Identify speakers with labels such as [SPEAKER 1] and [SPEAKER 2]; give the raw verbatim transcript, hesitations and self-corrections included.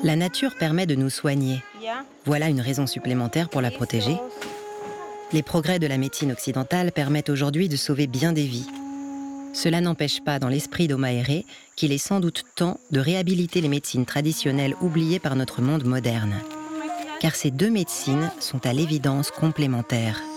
[SPEAKER 1] La nature permet de nous soigner. Voilà une raison supplémentaire pour la protéger. Les progrès de la médecine occidentale permettent aujourd'hui de sauver bien des vies. Cela n'empêche pas dans l'esprit d'Omaéré qu'il est sans doute temps de réhabiliter les médecines traditionnelles oubliées par notre monde moderne. Car ces deux médecines sont à l'évidence complémentaires.